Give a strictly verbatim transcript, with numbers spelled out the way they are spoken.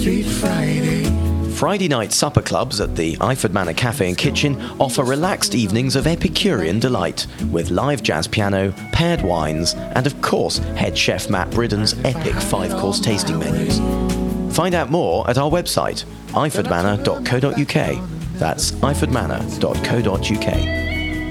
Street Friday. Friday night supper clubs at the Iford Manor Cafe and Kitchen offer relaxed evenings of Epicurean delight with live jazz piano, paired wines, and of course head chef Matt Bridden's epic five-course tasting menus. Find out more at our website, iford manor dot co dot uk. That's iford manor dot co dot uk.